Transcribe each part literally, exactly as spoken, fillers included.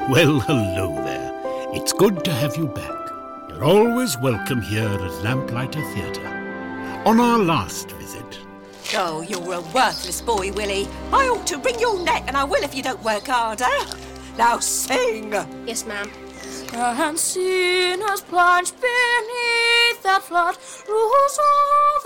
Well, hello there. It's good to have you back. You're always welcome here at Lamplighter Theatre. On our last visit... Oh, you're a worthless boy, Willie. I ought to wring your neck, and I will if you don't work harder. Now sing! Yes, ma'am. And sinners plunged beneath that flood lose all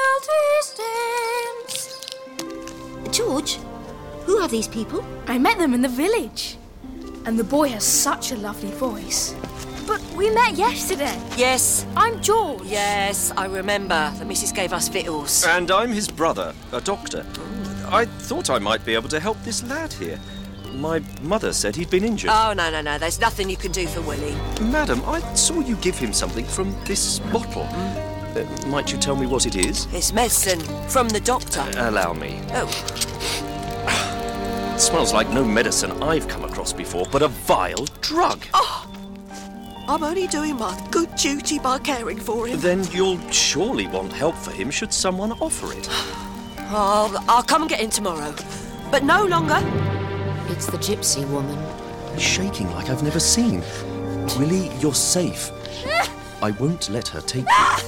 their guilty stains. George, who are these people? I met them in the village. And the boy has such a lovely voice. But we met yesterday. Yes. I'm George. Yes, I remember. The missus gave us victuals. And I'm his brother, a doctor. I thought I might be able to help this lad here. My mother said he'd been injured. Oh, no, no, no. There's nothing you can do for Willie. Madam, I saw you give him something from this bottle. Mm. Uh, might you tell me what it is? It's medicine from the doctor. Uh, allow me. Oh. It smells like no medicine I've come across before, but a vile drug. Oh, I'm only doing my good duty by caring for him. Then you'll surely want help for him should someone offer it. Oh, I'll come and get him tomorrow. But no longer. It's the gypsy woman. He's shaking like I've never seen. Willie, you're safe. I won't let her take you.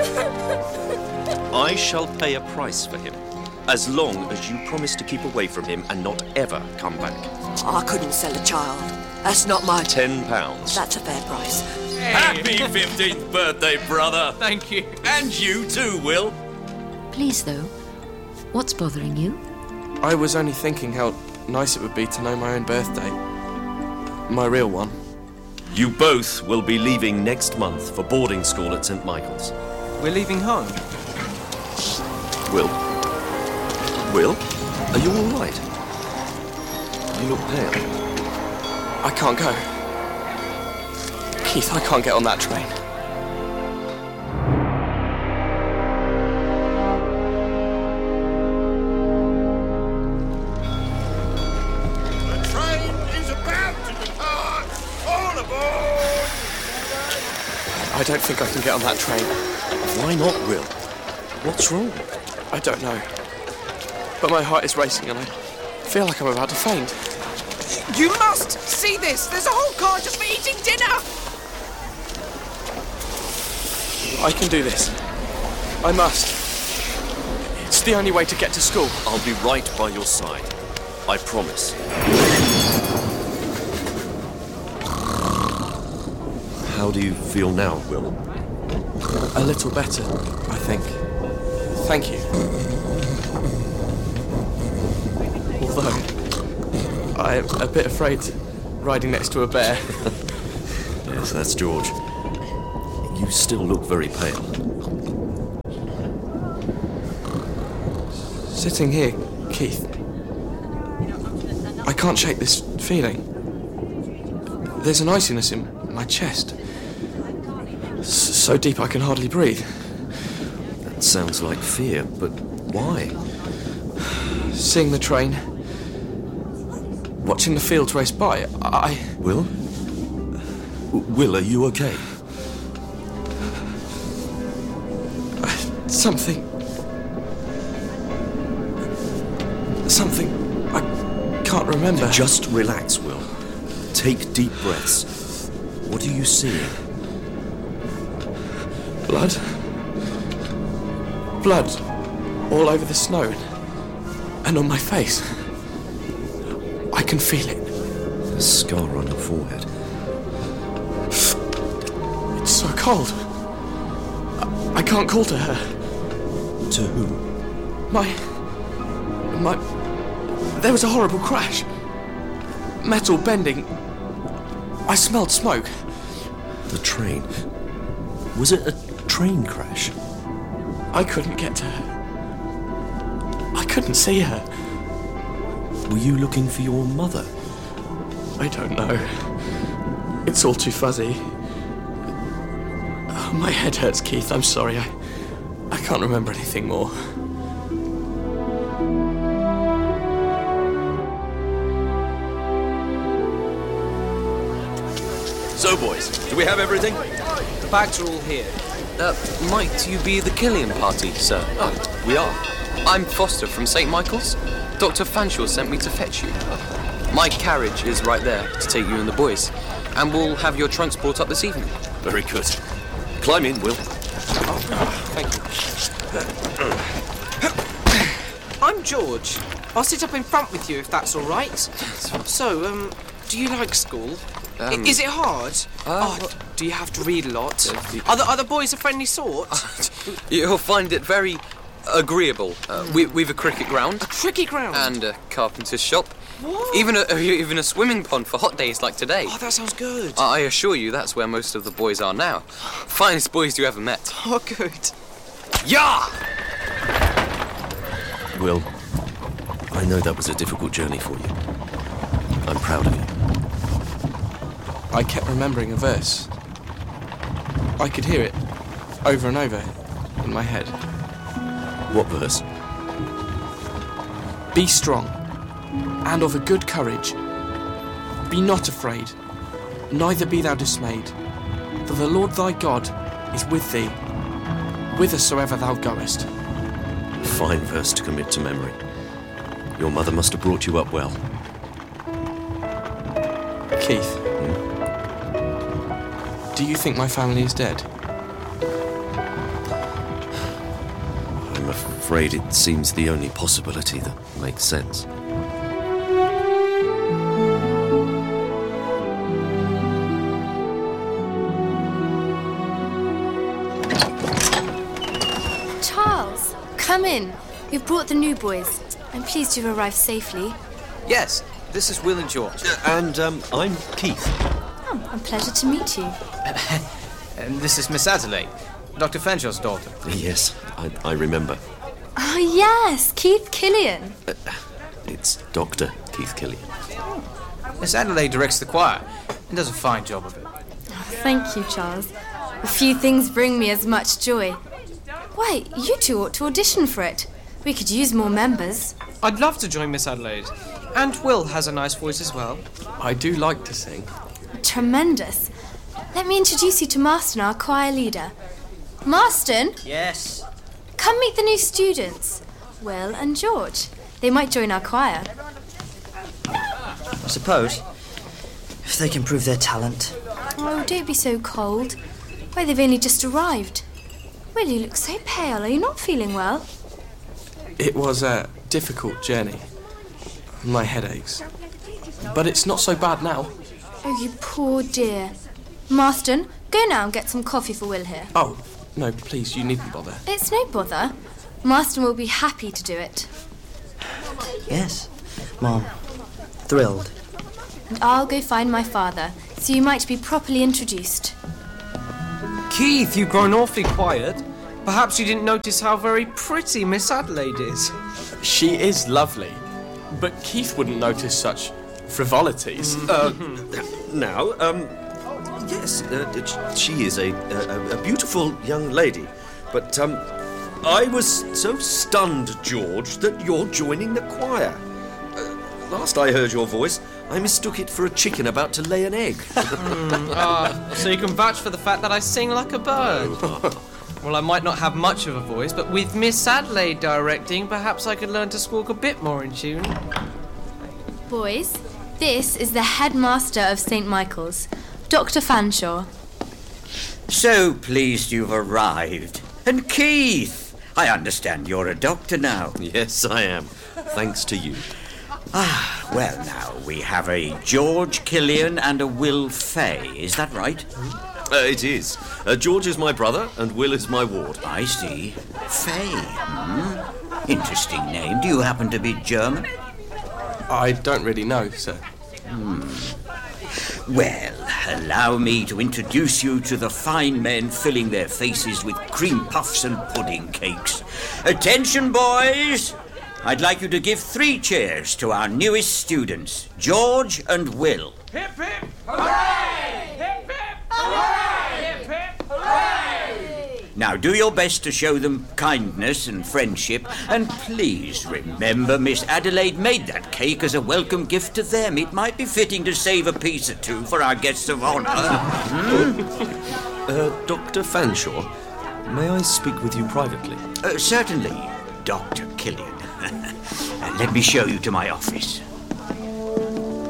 I shall pay a price for him. As long as you promise to keep away from him and not ever come back. I couldn't sell a child. That's not my... Ten pounds. That's a fair price. Hey. Happy fifteenth birthday, brother. Thank you. And you too, Will. Please, though, what's bothering you? I was only thinking how nice it would be to know my own birthday. My real one. You both will be leaving next month for boarding school at Saint Michael's. We're leaving home? Will? Will? Are you all right? You look pale. I can't go. Keith, I can't get on that train. The train is about to depart. All aboard! I don't think I can get on that train. Why not, Will? What's wrong? I don't know. But my heart is racing and I feel like I'm about to faint. You must see this! There's a whole car just for eating dinner! I can do this. I must. It's the only way to get to school. I'll be right by your side. I promise. How do you feel now, Will? A little better, I think. Thank you. Although, I'm a bit afraid riding next to a bear. Yes, that's George. You still look very pale. Sitting here, Keith, I can't shake this feeling. There's an iciness in my chest. S- so deep I can hardly breathe. That sounds like fear, but why? Seeing the train, watching the fields race by, I... Will? Will, are you okay? Something... Something I can't remember. Just relax, Will. Take deep breaths. What are you seeing? Blood. Blood all over the snow and on my face. I can feel it. A scar on your forehead. It's so cold. I, I can't call to her. To who? My... My... There was a horrible crash. Metal bending. I smelled smoke. The train. Was it a train crash? I couldn't get to her. I couldn't see her. Were you looking for your mother? I don't know. It's all too fuzzy. Oh, my head hurts, Keith. I'm sorry. I, I can't remember anything more. So, boys, do we have everything? The bags are all here. Uh, might you be the Killian party, sir? Oh, we are. I'm Foster from Saint Michael's. Doctor Fanshawe sent me to fetch you. My carriage is right there to take you and the boys, and we'll have your trunks brought up this evening. Very good. Climb in, Will. Thank you. I'm George. I'll sit up in front with you if that's all right. So, um, do you like school? I- Um, Is it hard? uh, oh, do you have to read a lot? Uh, the- Are the other boys a friendly sort? You'll find it very agreeable. Uh, we, we've a cricket ground. A cricket ground? And a carpenter's shop. What? Even a, even a swimming pond for hot days like today. Oh, that sounds good. I assure you that's where most of the boys are now. Finest boys you ever met. Oh, good. Yeah! Will, I know that was a difficult journey for you. I'm proud of you. I kept remembering a verse. I could hear it over and over in my head. What verse? Be strong and of a good courage. Be not afraid, neither be thou dismayed. For the Lord thy God is with thee, whithersoever thou goest. Fine verse to commit to memory. Your mother must have brought you up well. Keith, do you think my family is dead? I'm afraid it seems the only possibility that makes sense. Charles, come in. We've brought the new boys. I'm pleased you've arrived safely. Yes, this is Will and George. And um, I'm Keith. Oh, a pleasure to meet you. And this is Miss Adelaide, Doctor Fanshaw's daughter. Yes, I, I remember. Oh, yes, Keith Killian. It's Doctor Keith Killian. Miss Adelaide directs the choir and does a fine job of it. Oh, thank you, Charles. A few things bring me as much joy. Why, you two ought to audition for it. We could use more members. I'd love to join Miss Adelaide. And Will has a nice voice as well. I do like to sing. Tremendous. Let me introduce you to Marston, our choir leader. Marston? Yes? Come meet the new students, Will and George. They might join our choir. I suppose. If they can prove their talent. Oh, don't be so cold. Why, they've only just arrived. Will, you look so pale. Are you not feeling well? It was a difficult journey. My head aches. But it's not so bad now. Oh, you poor dear. Marston, go now and get some coffee for Will here. Oh, no, please, you needn't bother. It's no bother. Marston will be happy to do it. Yes, Mom. Thrilled. And I'll go find my father, so you might be properly introduced. Keith, you've grown awfully quiet. Perhaps you didn't notice how very pretty Miss Adelaide is. She is lovely, but Keith wouldn't notice such frivolities. Uh, now, um, yes, uh, she is a, a, a beautiful young lady, but um, I was so stunned, George, that you're joining the choir. Uh, last I heard your voice, I mistook it for a chicken about to lay an egg. mm, uh, so you can vouch for the fact that I sing like a bird. Well, I might not have much of a voice, but with Miss Adelaide directing, perhaps I could learn to squawk a bit more in tune. Boys, this is the headmaster of Saint Michael's, Doctor Fanshawe. So pleased you've arrived. And Keith, I understand you're a doctor now. Yes, I am. Thanks to you. Ah, well now, we have a George Killian and a Will Fay, is that right? Uh, it is. Uh, George is my brother and Will is my ward. I see. Fay, hmm? Interesting name. Do you happen to be German? I don't really know, sir. Hmm. Well, allow me to introduce you to the fine men filling their faces with cream puffs and pudding cakes. Attention, boys! I'd like you to give three cheers to our newest students, George and Will. Hip, hip, hooray! Hip, hip, hooray! Hip, hip, hooray! Now do your best to show them kindness and friendship, and please remember Miss Adelaide made that cake as a welcome gift to them. It might be fitting to save a piece or two for our guests of honour. hmm? uh, Doctor Fanshawe, may I speak with you privately? Uh, certainly, Doctor Killian. uh, let me show you to my office.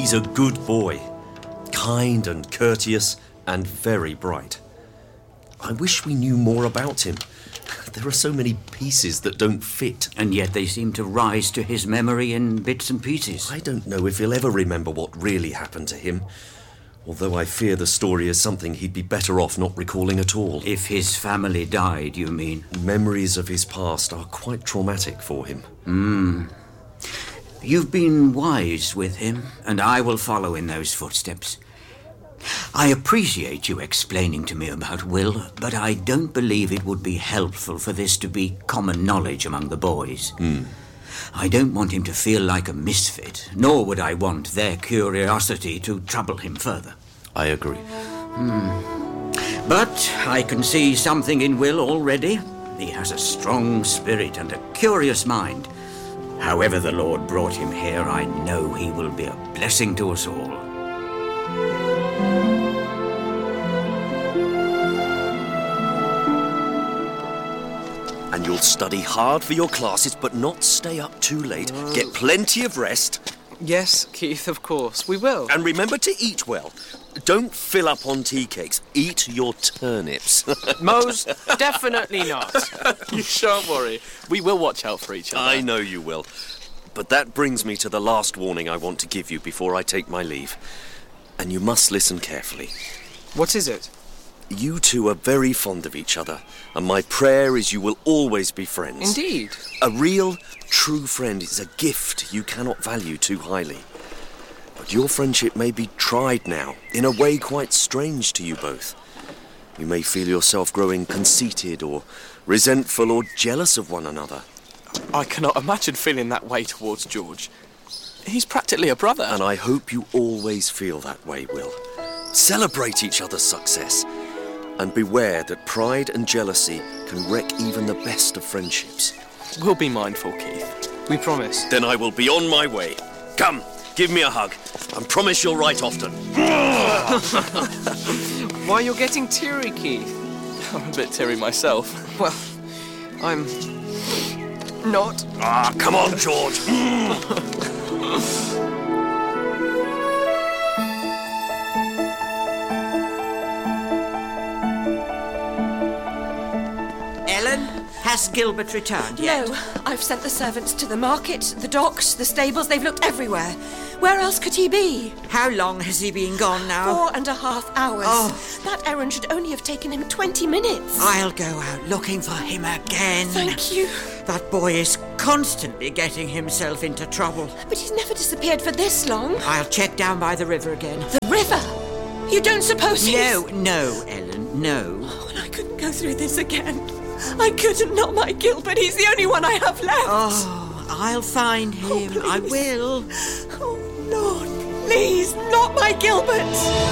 He's a good boy. Kind and courteous and very bright. I wish we knew more about him. There are so many pieces that don't fit. And yet they seem to rise to his memory in bits and pieces. I don't know if he'll ever remember what really happened to him. Although I fear the story is something he'd be better off not recalling at all. If his family died, you mean? Memories of his past are quite traumatic for him. Hmm. You've been wise with him, and I will follow in those footsteps. I appreciate you explaining to me about Will, but I don't believe it would be helpful for this to be common knowledge among the boys. Hmm. I don't want him to feel like a misfit, nor would I want their curiosity to trouble him further. I agree. Hmm. But I can see something in Will already. He has a strong spirit and a curious mind. However the Lord brought him here, I know he will be a blessing to us all. And you'll study hard for your classes, but not stay up too late. Get plenty of rest. Yes, Keith, of course, we will. And remember to eat well. Don't fill up on tea cakes. Eat your turnips. Most definitely not. You shan't worry. We will watch out for each other. I know you will. But that brings me to the last warning I want to give you before I take my leave. And you must listen carefully. What is it? You two are very fond of each other, and my prayer is you will always be friends. Indeed. A real, true friend is a gift you cannot value too highly. But your friendship may be tried now, in a way quite strange to you both. You may feel yourself growing conceited or resentful or jealous of one another. I cannot imagine feeling that way towards George. He's practically a brother. And I hope you always feel that way, Will. Celebrate each other's success. And beware that pride and jealousy can wreck even the best of friendships. We'll be mindful, Keith. We promise. Then I will be on my way. Come, give me a hug, and promise you'll write often. Why, you're getting teary, Keith. I'm a bit teary myself. Well, I'm not. Ah, come on, George. Has Gilbert returned yet? No, I've sent the servants to the market, the docks, the stables. They've looked everywhere. Where else could he be? How long has he been gone now? Four and a half hours. Oh. That errand should only have taken him twenty minutes. I'll go out looking for him again. Thank you. That boy is constantly getting himself into trouble. But he's never disappeared for this long. I'll check down by the river again. The river? You don't suppose he's... No, no, Ellen, no. Oh, and I couldn't go through this again. I couldn't, not my Gilbert. He's the only one I have left. Oh, I'll find him. Oh, I will. Oh, Lord, please, not my Gilbert.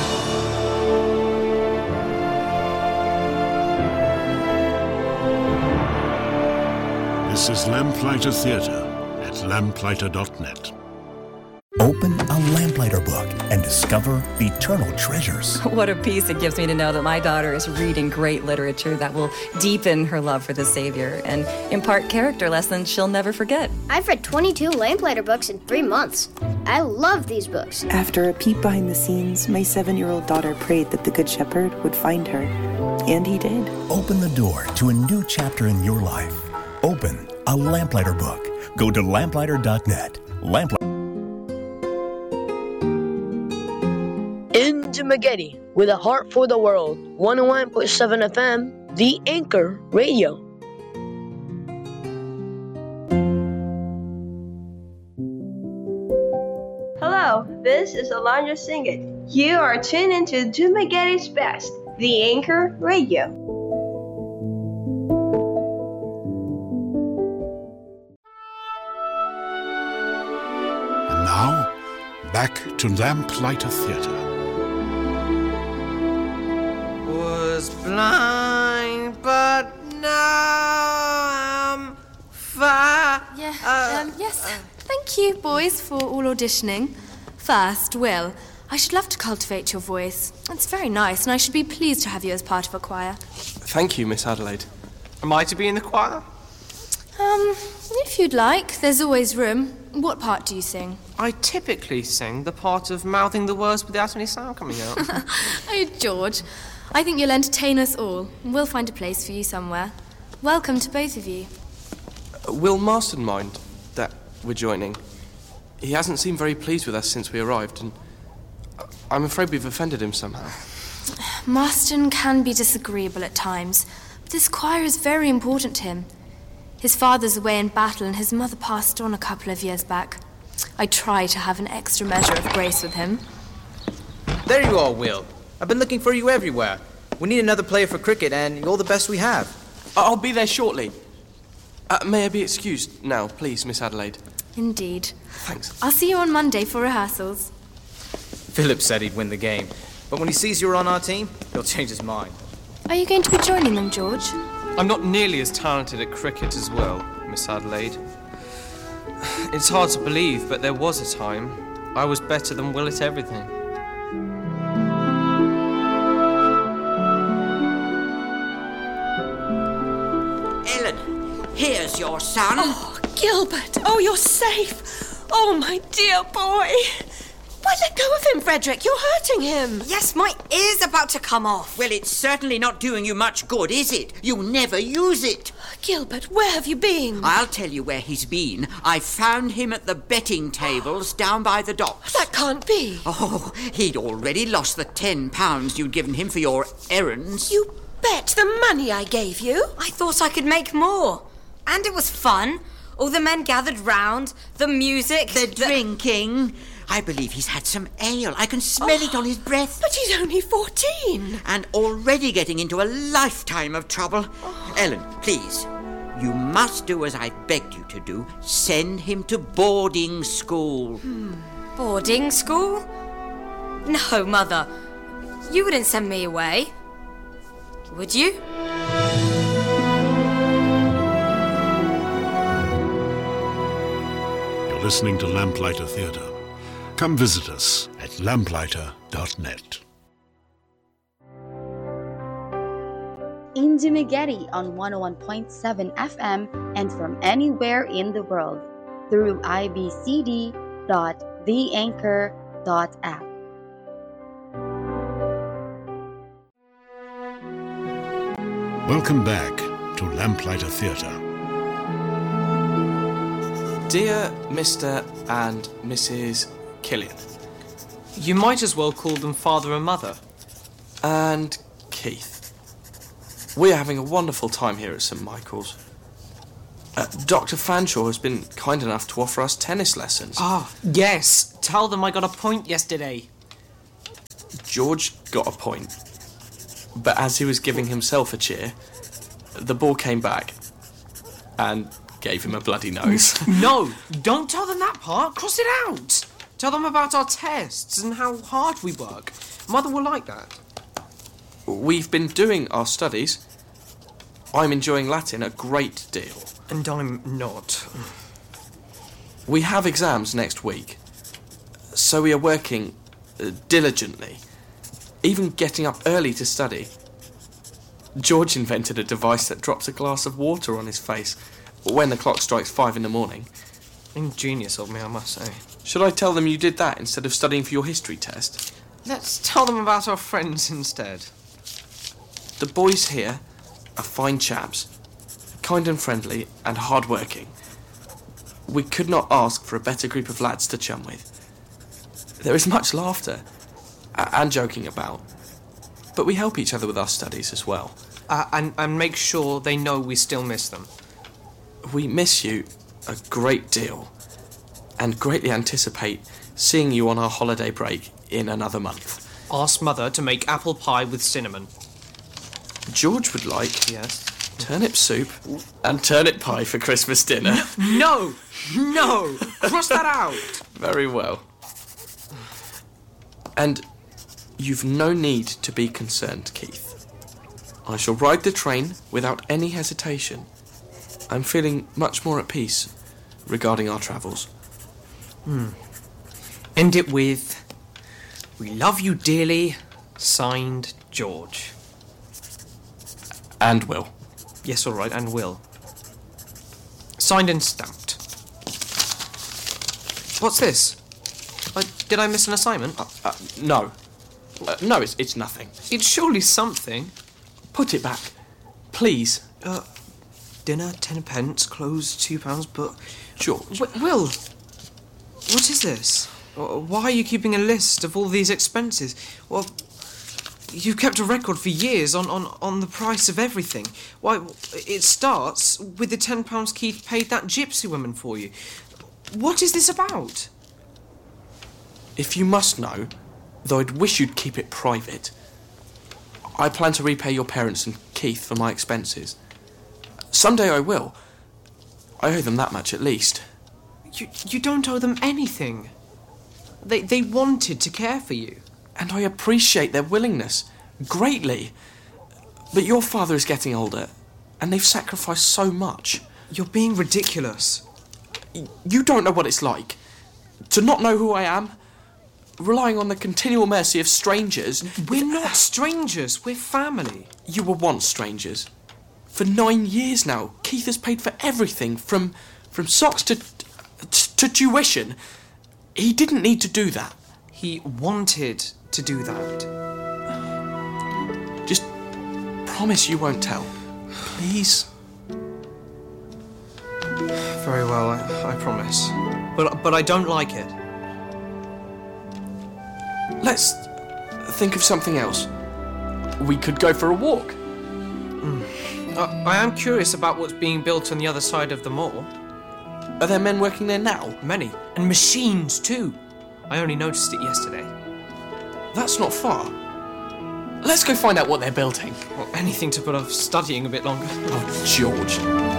This is Lamplighter Theatre at lamplighter dot net. Open a Lamplighter book and discover eternal treasures. What a peace it gives me to know that my daughter is reading great literature that will deepen her love for the Savior and impart character lessons she'll never forget. I've read twenty-two Lamplighter books in three months. I love these books. After a peek behind the scenes, my seven-year-old daughter prayed that the Good Shepherd would find her. And he did. Open the door to a new chapter in your life. Open a Lamplighter book. Go to lamplighter dot net. Lamplighter. In Dumageddon, with a heart for the world, one oh one point seven F M, The Anchor Radio. Hello, this is Alondra Singett. You are tuned into Dumageddon's Best, The Anchor Radio. And now, back to Lamplighter Theatre. Was blind, but now I'm fine. Yeah, um, yes. Thank you, boys, for all auditioning. First, Will, I should love to cultivate your voice. It's very nice, and I should be pleased to have you as part of a choir. Thank you, Miss Adelaide. Am I to be in the choir? Um, if you'd like, there's always room. what part do you sing? I typically sing the part of mouthing the words without any sound coming out. Oh, George, I think you'll entertain us all. We'll find a place for you somewhere. Welcome to both of you. Uh, will Marston mind that we're joining? He hasn't seemed very pleased with us since we arrived, and I'm afraid we've offended him somehow. Marston can be disagreeable at times, but this choir is very important to him. His father's away in battle and his mother passed on a couple of years back. I try to have an extra measure of grace with him. There you are, Will. I've been looking for you everywhere. We need another player for cricket, and you're the best we have. I'll be there shortly. Uh, may I be excused now, please, Miss Adelaide? Indeed. Thanks. I'll see you on Monday for rehearsals. Philip said he'd win the game, but when he sees you're on our team, he'll change his mind. Are you going to be joining them, George? I'm not nearly as talented at cricket as well, Miss Adelaide. It's hard to believe, but there was a time I was better than Will at everything. Ellen, here's your son. Oh, Gilbert. Oh, you're safe. Oh, my dear boy. Why, let go of him, Frederick. You're hurting him. Yes, my ear's about to come off. Well, it's certainly not doing you much good, is it? You never use it. Gilbert, where have you been? I'll tell you where he's been. I found him at the betting tables down by the docks. That can't be. Oh, he'd already lost the ten pounds you'd given him for your errands. You bet the money I gave you. I thought I could make more. And it was fun. All the men gathered round, the music... The, the... drinking... I believe he's had some ale. I can smell oh, it on his breath. But he's only fourteen. And already getting into a lifetime of trouble. Oh. Ellen, please, you must do as I begged you to do. Send him to boarding school. Hmm. Boarding school? No, Mother. You wouldn't send me away. Would you? You're listening to Lamplighter Theatre. Come visit us at lamplighter dot net. In Dumaguete on one oh one point seven F M and from anywhere in the world through I B C D dot the anchor dot app. Welcome back to Lamplighter Theatre. Dear Mister and Missus Killian. You might as well call them father and mother. And Keith. We're having a wonderful time here at Saint Michael's. Uh, Doctor Fanshawe has been kind enough to offer us tennis lessons. Ah, yes. Tell them I got a point yesterday. George got a point. But as he was giving himself a cheer, the ball came back and gave him a bloody nose. No, don't tell them that part. Cross it out. Tell them about our tests and how hard we work. Mother will like that. We've been doing our studies. I'm enjoying Latin a great deal. And I'm not. We have exams next week, so we are working uh, diligently, even getting up early to study. George invented a device that drops a glass of water on his face when the clock strikes five in the morning. Ingenious of me, I must say. Should I tell them you did that instead of studying for your history test? Let's tell them about our friends instead. The boys here are fine chaps, kind and friendly and hard-working. We could not ask for a better group of lads to chum with. There is much laughter and joking about, but we help each other with our studies as well. Uh, and, and make sure they know we still miss them. We miss you a great deal and greatly anticipate seeing you on our holiday break in another month. Ask Mother to make apple pie with cinnamon. George would like yes. turnip soup and turnip pie for Christmas dinner. No! No! Cross that out! Very well. And you've no need to be concerned, Keith. I shall ride the train without any hesitation. I'm feeling much more at peace regarding our travels. Hmm. End it with, we love you dearly, signed George. And Will. Yes, all right, and Will. Signed and stamped. What's this? Uh, did I miss an assignment? Uh, uh, no. Uh, no, it's, it's nothing. It's surely something. Put it back. Please. Uh, dinner, ten pence, clothes, two pounds, but... George. W- Will! What is this? Why are you keeping a list of all these expenses? Well, you've kept a record for years on, on, on the price of everything. Why, it starts with the ten pounds Keith paid that gypsy woman for you. What is this about? If you must know, though I'd wish you'd keep it private, I plan to repay your parents and Keith for my expenses. Someday I will. I owe them that much at least. You, you don't owe them anything. They, they wanted to care for you. And I appreciate their willingness, greatly. But your father is getting older, and they've sacrificed so much. You're being ridiculous. You don't know what it's like. To not know who I am, relying on the continual mercy of strangers. We're not strangers, we're family. You were once strangers. For nine years now, Keith has paid for everything, from from socks to, to, to tuition. He didn't need to do that. He wanted to do that. Just promise you won't tell. Please. Very well, I, I promise. But, but I don't like it. Let's think of something else. We could go for a walk. Mm. Uh, I am curious about what's being built on the other side of the mall. Are there men working there now? Many. And machines, too. I only noticed it yesterday. That's not far. Let's go find out what they're building. Well, anything to put off studying a bit longer. Oh, George.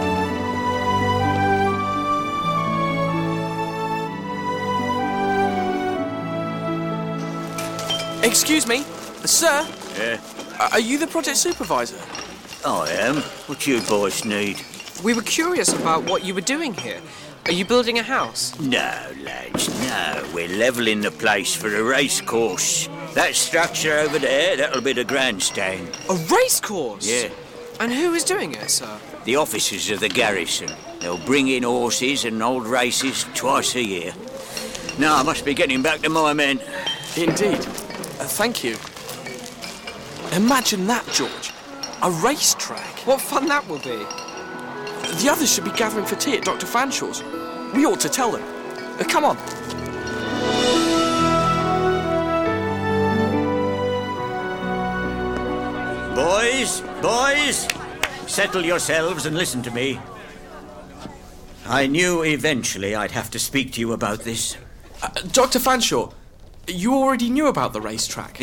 Excuse me, sir? Yeah? Are you the project supervisor? I am. What you boys need? We were curious about what you were doing here. Are you building a house? No, lads, no. We're levelling the place for a race course. That structure over there, that'll be the grandstand. A race course? Yeah. And who is doing it, sir? The officers of the garrison. They'll bring in horses and old races twice a year. Now I must be getting back to my men. Indeed. Uh, thank you. Imagine that, George. A racetrack. What fun that will be. The others should be gathering for tea at Doctor Fanshaw's. We ought to tell them. Uh, come on. Boys, boys, settle yourselves and listen to me. I knew eventually I'd have to speak to you about this. Uh, Doctor Fanshaw, you already knew about the racetrack.